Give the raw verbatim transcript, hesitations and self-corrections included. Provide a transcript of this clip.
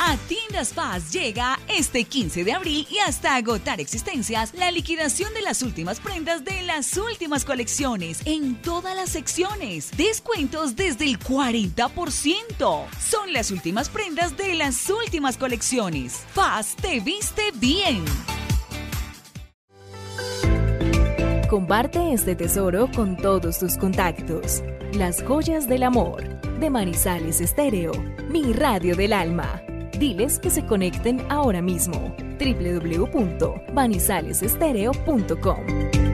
A Tiendas Paz llega este quince de abril y hasta agotar existencias la liquidación de las últimas prendas de las últimas colecciones en todas las secciones. Descuentos desde el cuarenta por ciento. Son las últimas prendas de las últimas colecciones. Paz te viste bien. Comparte este tesoro con todos tus contactos. Las joyas del amor de Manizales Estéreo, mi radio del alma. Diles que se conecten ahora mismo. doble u doble u doble u punto manizales estéreo punto com